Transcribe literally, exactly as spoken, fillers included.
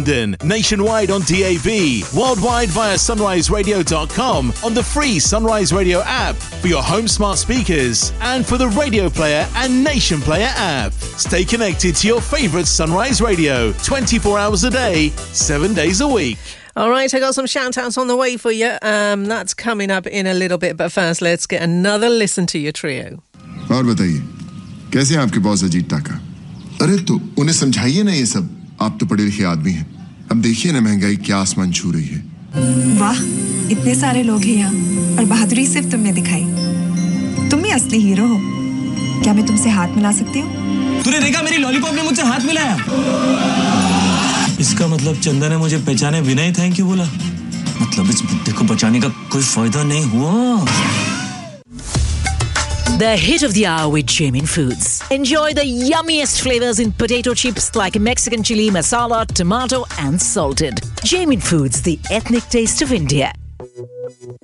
London, nationwide on D A B, worldwide via sunrise radio dot com, on the free Sunrise Radio app, for your home smart speakers, and for the Radio Player and Nation Player app. Stay connected to your favourite Sunrise Radio, twenty-four hours a day, seven days a week. All right, I got some shout-outs on the way for you. Um, that's coming up in a little bit, but first, let's get another listen to your trio. और बताइए, कैसे हैं आपके boss Ajit टाका? अरे तो उन्हें समझाइए ना ये सब. आप तो पढ़े लिखे आदमी हैं. अब देखिए ना महंगाई क्या आसमान छू रही है. वाह, इतने सारे लोग हैं यहाँ और बहादुरी सिर्फ तुमने दिखाई. तुम ही असली हीरो हो. क्या मैं तुमसे हाथ मिला सकती हूँ? तूने देखा मेरी लॉलीपॉप ने मुझसे हाथ मिलाया? इसका मतलब चंदा ने मुझे पहचाने बिना ही थैंक यू बोला. मतलब इस बुड्ढे को बचाने का कोई फायदा नहीं हुआ. The hit of the hour with Jamin Foods. Enjoy the yummiest flavors in potato chips like Mexican chili masala, tomato and salted. Jamin Foods, the ethnic taste of India.